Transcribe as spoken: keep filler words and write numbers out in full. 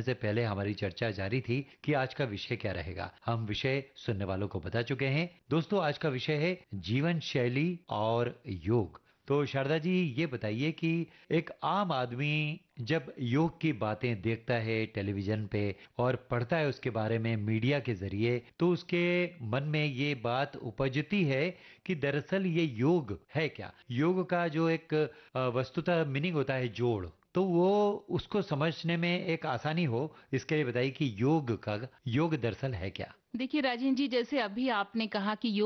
से पहले हमारी चर्चा जारी थी कि आज का विषय क्या रहेगा। हम विषय सुनने वालों को बता चुके हैं। दोस्तों, आज का विषय है जीवन शैली और योग। तो शारदा जी, ये बताइए कि एक आम आदमी जब योग की बातें देखता है टेलीविजन पे और पढ़ता है उसके बारे में मीडिया के जरिए, तो उसके मन में ये बात उपजती है कि दरअसल ये योग है क्या। योग का जो एक अ, वस्तुतः मीनिंग होता है जोड़, तो वो उसको समझने में एक आसानी हो, इसके लिए बताइए कि योग का योग दरअसल है क्या। देखिए राजेंद्र जी, जैसे अभी आपने कहा कि योग